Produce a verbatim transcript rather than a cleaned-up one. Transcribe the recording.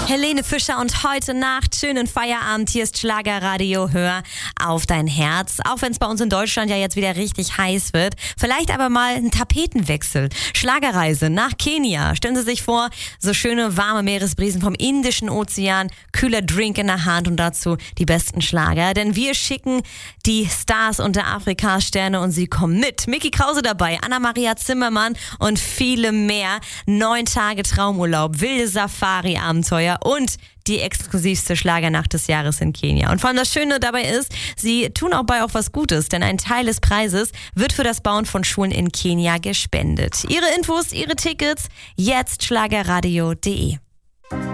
Helene Fischer und heute Nacht schönen Feierabend. Hier ist Schlagerradio. Hör auf dein Herz. Auch wenn es bei uns in Deutschland ja jetzt wieder richtig heiß wird. Vielleicht aber mal ein Tapetenwechsel. Schlagerreise nach Kenia. Stellen Sie sich vor, so schöne warme Meeresbrisen vom Indischen Ozean, kühler Drink in der Hand und dazu die besten Schlager. Denn wir schicken die Stars unter Afrikas Sterne und sie kommen mit. Micky Krause dabei, Anna-Maria Zimmermann und viele mehr. Neun Tage Traumurlaub, wilde Safari-Abenteuer und die exklusivste Schlagernacht des Jahres in Kenia. Und vor allem das Schöne dabei ist, sie tun auch bei auch was Gutes, denn ein Teil des Preises wird für das Bauen von Schulen in Kenia gespendet. Ihre Infos, ihre Tickets, jetzt schlagerradio punkt de.